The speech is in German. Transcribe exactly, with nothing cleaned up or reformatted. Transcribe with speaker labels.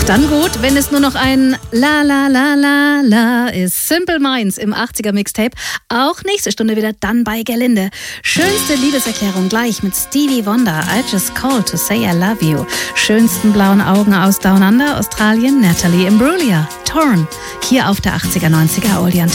Speaker 1: Dann gut, wenn es nur noch ein La La La La La ist. Simple Minds im achtziger Mixtape. Auch nächste Stunde wieder dann bei Gerlinde. Schönste Liebeserklärung gleich mit Stevie Wonder. I just called to say I love you. Schönsten blauen Augen aus Down Under, Australien. Natalie Imbruglia. Torn. Hier auf der achtziger, neunziger Oldie Antenne.